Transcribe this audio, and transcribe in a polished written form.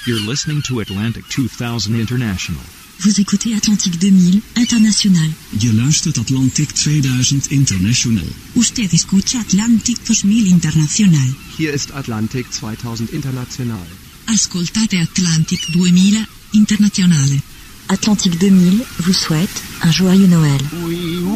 You're listening to Atlantic 2000 International. Vous écoutez Atlantique 2000 International. Je luistert Atlantic 2000 International. Usted escucha Atlantic 2000 International. Hier ist Atlantic 2000 International. Ascoltate Atlantic 2000 Internationale. Atlantique 2000 vous souhaite un joyeux Noël.